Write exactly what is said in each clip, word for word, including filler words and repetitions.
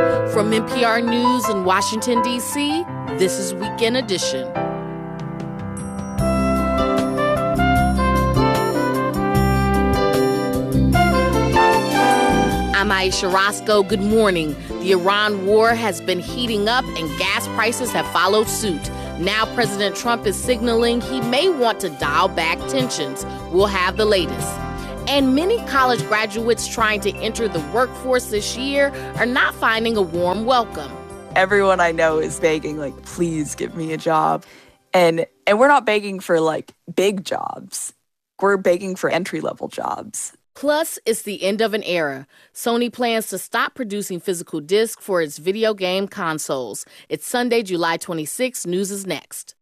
From N P R News in Washington, D C, this is Weekend Edition. I'm Aisha Roscoe. Good morning. The Iran war has been heating up and gas prices have followed suit. Now President Trump is signaling he may want to dial back tensions. We'll have the latest. And many college graduates trying to enter the workforce this year are not finding a warm welcome. Everyone I know is begging, like, please give me a job. And and we're not begging for, like, big jobs. We're begging for entry-level jobs. Plus, it's the end of an era. Sony plans to stop producing physical discs for its video game consoles. It's Sunday, July twenty-sixth. News is next.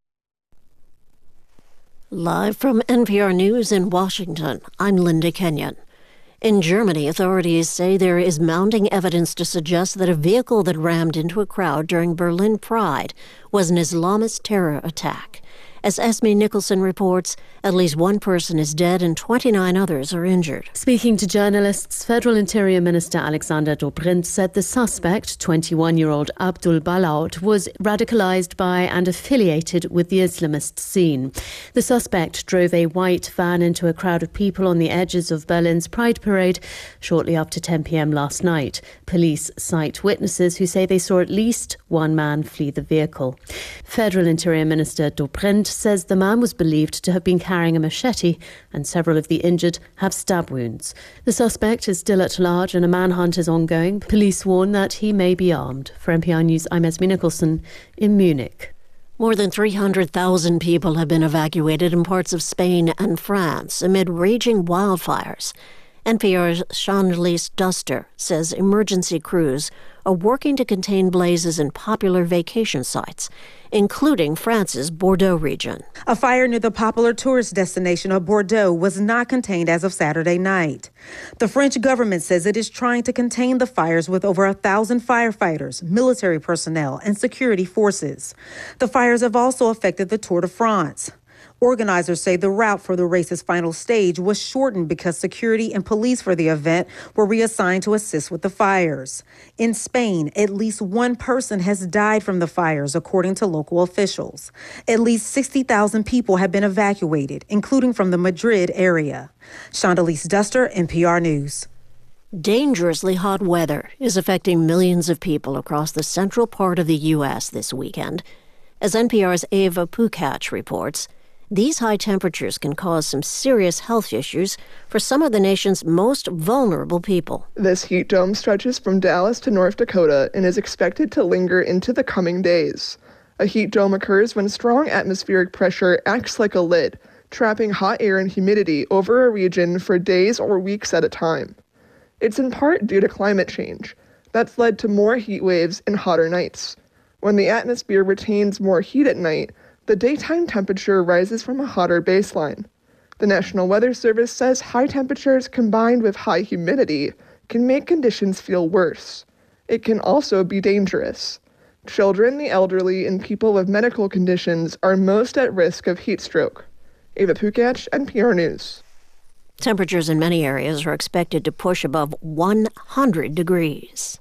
Live from N P R News in Washington, I'm Linda Kenyon. In Germany, authorities say there is mounting evidence to suggest that a vehicle that rammed into a crowd during Berlin Pride was an Islamist terror attack. As Esme Nicholson reports, at least one person is dead and twenty-nine others are injured. Speaking to journalists, Federal Interior Minister Alexander Dobrindt said the suspect, twenty-one-year-old Abdul Balaut, was radicalized by and affiliated with the Islamist scene. The suspect drove a white van into a crowd of people on the edges of Berlin's Pride Parade shortly after ten p.m. last night. Police cite witnesses who say they saw at least one man flee the vehicle. Federal Interior Minister Dobrindt says the man was believed to have been carrying a machete and several of the injured have stab wounds. The suspect is still at large and a manhunt is ongoing. Police warn that he may be armed. For N P R News, I'm Esme Nicholson in Munich. More than three hundred thousand people have been evacuated in parts of Spain and France amid raging wildfires. N P R's Chandelise Duster says emergency crews are working to contain blazes in popular vacation sites, including France's Bordeaux region. A fire near the popular tourist destination of Bordeaux was not contained as of Saturday night. The French government says it is trying to contain the fires with over a thousand firefighters, military personnel, and security forces. The fires have also affected the Tour de France. Organizers say the route for the race's final stage was shortened because security and police for the event were reassigned to assist with the fires. In Spain, at least one person has died from the fires, according to local officials. At least sixty thousand people have been evacuated, including from the Madrid area. Chandelise Duster, N P R News. Dangerously hot weather is affecting millions of people across the central part of the U S this weekend. As N P R's Ava Pukach reports, these high temperatures can cause some serious health issues for some of the nation's most vulnerable people. This heat dome stretches from Dallas to North Dakota and is expected to linger into the coming days. A heat dome occurs when strong atmospheric pressure acts like a lid, trapping hot air and humidity over a region for days or weeks at a time. It's in part due to climate change. That's led to more heat waves and hotter nights. When the atmosphere retains more heat at night, the daytime temperature rises from a hotter baseline. The National Weather Service says high temperatures combined with high humidity can make conditions feel worse. It can also be dangerous. Children, the elderly, and people with medical conditions are most at risk of heat stroke. Ava Pukach, N P R News. Temperatures in many areas are expected to push above one hundred degrees.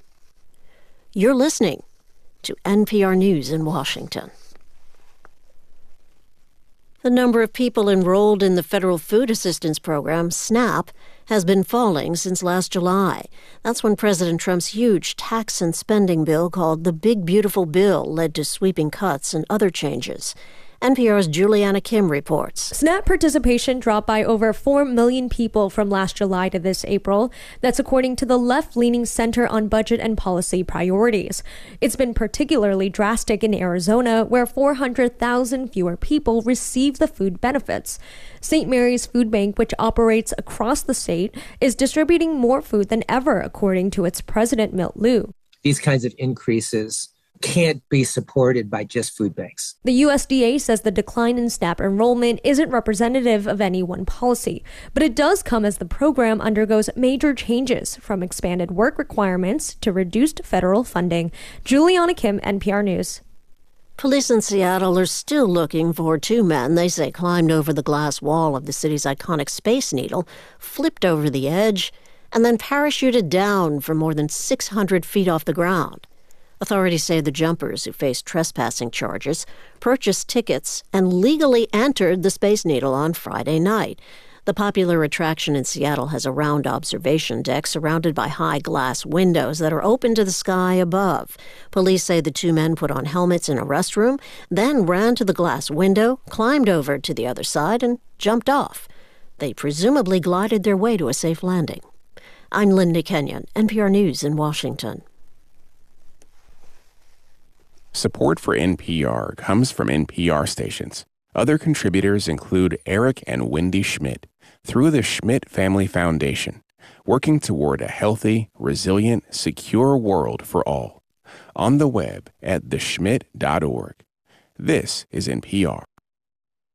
You're listening to N P R News in Washington. The number of people enrolled in the Federal Food Assistance Program, SNAP, has been falling since last July. That's when President Trump's huge tax and spending bill called the Big Beautiful Bill led to sweeping cuts and other changes. N P R's Juliana Kim reports. SNAP participation dropped by over four million people from last July to this April. That's according to the left-leaning Center on Budget and Policy Priorities. It's been particularly drastic in Arizona, where four hundred thousand fewer people receive the food benefits. Saint Mary's Food Bank, which operates across the state, is distributing more food than ever, according to its president, Milt Liu. These kinds of increases can't be supported by just food banks. The U S D A says the decline in SNAP enrollment isn't representative of any one policy, but it does come as the program undergoes major changes, from expanded work requirements to reduced federal funding. Juliana Kim, N P R News. Police in Seattle are still looking for two men they say climbed over the glass wall of the city's iconic Space Needle, flipped over the edge, and then parachuted down from more than six hundred feet off the ground. Authorities say the jumpers, who faced trespassing charges, purchased tickets and legally entered the Space Needle on Friday night. The popular attraction in Seattle has a round observation deck surrounded by high glass windows that are open to the sky above. Police say the two men put on helmets in a restroom, then ran to the glass window, climbed over to the other side, and jumped off. They presumably glided their way to a safe landing. I'm Linda Kenyon, N P R News in Washington. Support for N P R comes from N P R stations. Other contributors include Eric and Wendy Schmidt through the Schmidt Family Foundation, working toward a healthy, resilient, secure world for all. On the web at the schmidt dot org. This is N P R.